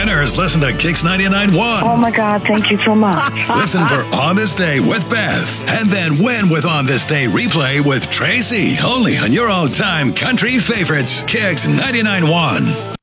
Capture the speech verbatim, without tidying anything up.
winners listen to Kix ninety-nine point one. Oh, my God. Thank you so much. Listen for On This Day with Beth. And then win with On This Day replay with Tracy. Only on your all-time country favorites, Kix ninety-nine point one.